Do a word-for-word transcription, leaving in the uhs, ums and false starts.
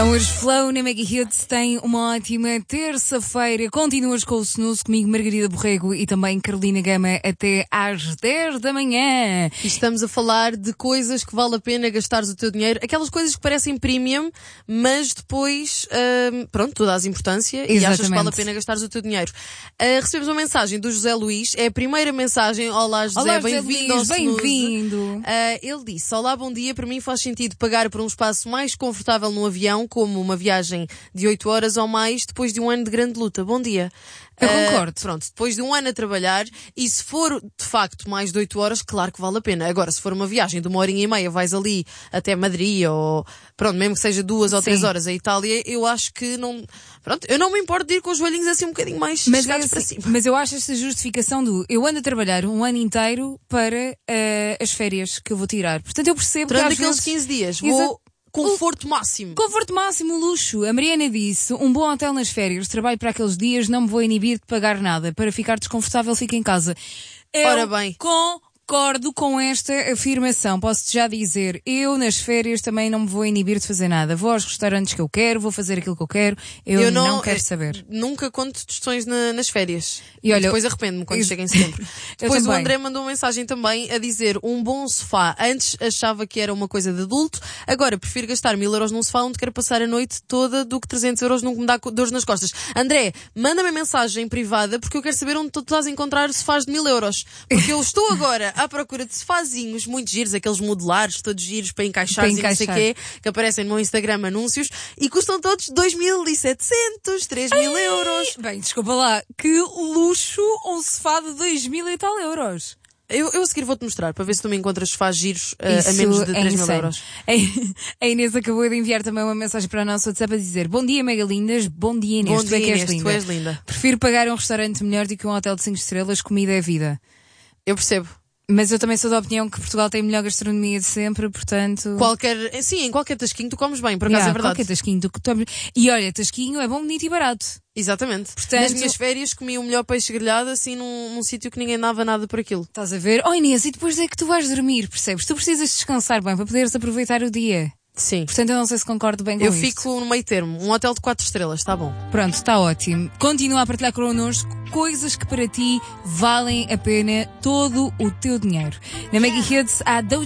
Hoje Flow na Mega Hits tem uma ótima terça-feira. Continuas com o Snooze, comigo Margarida Borrego e também Carolina Gama até às dez da manhã. E estamos a falar de coisas que vale a pena gastares o teu dinheiro. Aquelas coisas que parecem premium, mas depois, hum, pronto, tu dás importância. Exatamente. E achas que vale a pena gastares o teu dinheiro. Uh, recebemos uma mensagem do José Luís. É a primeira mensagem. Olá José, Olá, bem-vindo ao Snooze. Bem-vindo. Uh, ele disse, olá, bom dia. Para mim faz sentido pagar por um espaço mais confortável no avião, como uma viagem de oito horas ou mais, depois de um ano de grande luta. Bom dia. Eu concordo. Uh, pronto, depois de um ano a trabalhar, e se for de facto mais de oito horas, claro que vale a pena. Agora, se for uma viagem de uma horinha e meia, vais ali até Madrid, ou pronto, mesmo que seja duas ou Sim. três horas a Itália, eu acho que não. Pronto, eu não me importo de ir com os joelhinhos assim um bocadinho mais mas chegados é assim, para cima. Mas eu acho esta justificação do eu ando a trabalhar um ano inteiro para uh, as férias que eu vou tirar. Portanto, eu percebo Durante que às aqueles vezes... quinze dias, vou. Exa... Conforto máximo. Conforto máximo, luxo. A Mariana disse, um bom hotel nas férias, trabalho para aqueles dias, não me vou inibir de pagar nada. Para ficar desconfortável, fico em casa. Eu Ora bem. Concordo com esta afirmação. Posso-te já dizer, eu nas férias também não me vou inibir de fazer nada. Vou aos restaurantes que eu quero, vou fazer aquilo que eu quero. Eu, eu não, não quero saber. Nunca conto tostões na, nas férias. E, olha, e depois arrependo-me quando eu, chego em setembro. Depois o André mandou uma mensagem também a dizer um bom sofá. Antes achava que era uma coisa de adulto. Agora prefiro gastar mil euros num sofá onde quero passar a noite toda do que trezentos euros num que me dá dores nas costas. André, manda-me a mensagem privada porque eu quero saber onde tu estás a encontrar sofás de mil euros. Porque eu estou agora à procura de sofazinhos muito giros, aqueles modulares, todos giros para encaixar, para e não sei o quê, que aparecem no meu Instagram anúncios e custam todos dois mil e setecentos, três mil euros. Bem, desculpa lá, que luxo um sofá de dois mil e tal euros. Eu, eu a seguir vou-te mostrar, para ver se tu me encontras sofás giros uh, a menos de três mil euros. A Inês acabou de enviar também uma mensagem para a nossa WhatsApp a dizer bom dia, mega lindas, bom dia Inês, bom tu dia, é que és Inês, linda. Tu és linda. Prefiro pagar um restaurante melhor do que um hotel de cinco estrelas, comida é vida. Eu percebo. Mas eu também sou da opinião que Portugal tem a melhor gastronomia de sempre, portanto... Qualquer, sim, em qualquer tasquinho tu comes bem, por acaso yeah, é verdade. Qualquer tasquinho tu comes... E olha, tasquinho é bom, bonito e barato. Exatamente. Portanto, nas minhas férias comi o melhor peixe grelhado assim num, num sítio que ninguém dava nada por aquilo. Estás a ver? Oh Inês, e depois é que tu vais dormir, percebes? Tu precisas descansar bem para poderes aproveitar o dia. Sim. Portanto, eu não sei se concordo bem com eu isto. Eu fico no meio termo. Um hotel de quatro estrelas, está bom. Pronto, está ótimo. Continua a partilhar connosco coisas que para ti valem a pena todo o teu dinheiro. Na Mega Hits há